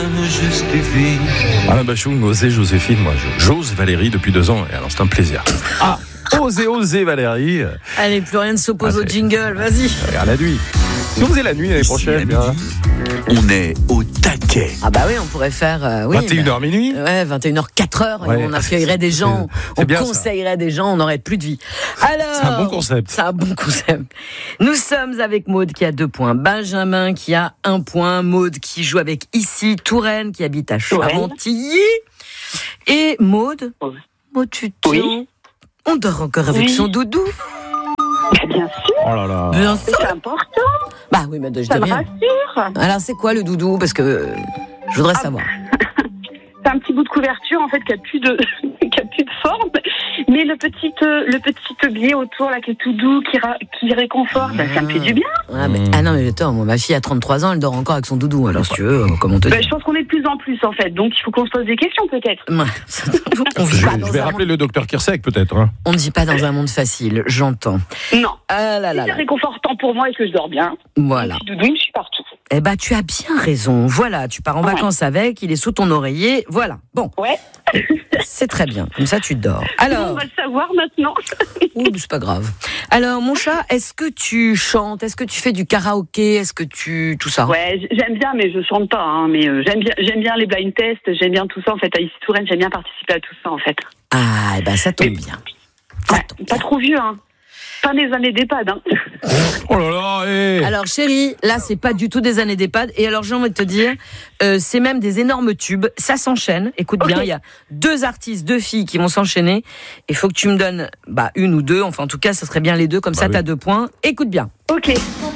ne justifie. Alain Bachung, osez Joséphine, moi j'ose Valérie depuis 2 ans, et alors c'est un plaisir. Ah, osez Valérie. Allez, plus rien ne s'oppose au jingle, vas-y. Regarde la nuit. Si on faisait la nuit l'année prochaine, On est au taquet. Ah bah oui, on pourrait faire 21h minuit. Ouais, 21h, 4h, Ouais. et on accueillerait des gens, c'est on bien, conseillerait des gens, on n'aurait plus de vie. Alors, C'est un bon concept. C'est un bon concept. Nous sommes avec Maude qui a 2 points, Benjamin qui a 1 point, Maude qui joue avec ici, Touraine qui habite à Charentilly. Et Maude, tu te Oui. on dort encore avec son doudou. Bien sûr, Oh là là. Bien sûr. c'est important, Bah oui, mais je ça dis me rien. rassure. Alors c'est quoi le doudou? Parce que je voudrais savoir. C'est un petit bout de couverture en fait qui a plus de qui a plus de forme, mais le petit biais autour là qui est tout doux, qui réconforte, ça me fait du bien. Ah, non mais attends, moi, ma fille a 33 ans, elle dort encore avec son doudou. Alors si tu veux, comment te dire? Je pense qu'on est de plus en plus en fait, donc il faut qu'on se pose des questions peut-être. Ouais. On vit pas dans Je vais un rappeler monde... le docteur Kirsek peut-être. Hein. On ne vit pas dans un monde facile, j'entends. Non. Ah là là C'est là. réconfortant pour moi et que je dors bien. Voilà. Le petit doudou, je suis partout. Eh ben, tu as bien raison. Voilà, tu pars en vacances avec, il est sous ton oreiller. Voilà. Bon. Ouais. C'est très bien. Comme ça, tu dors. On Alors. va le savoir maintenant. Ouh, c'est pas grave. Alors, mon chat, est-ce que tu chantes? Est-ce que tu fais du karaoké? Est-ce que tu... Tout ça? Ouais, j'aime bien, mais je chante pas. Hein, mais j'aime bien les blind tests, j'aime bien tout ça en fait. À Ici Touraine, j'aime bien participer à tout ça en fait. Ah, eh ben, ça tombe bien. Ça Ouais, tombe pas bien. trop vieux, hein. Pas des années d'EHPAD, hein. Oh là là, hé. Alors chérie, là c'est pas du tout des années d'EHPAD. Et alors j'ai envie de te dire, c'est même des énormes tubes. Ça s'enchaîne. Écoute bien, il y a 2 artistes, 2 filles qui vont s'enchaîner. Il faut que tu me donnes 1 ou 2. Enfin en tout cas, ça serait bien les 2. Comme ça, oui. t'as 2 points. Écoute bien. Ok.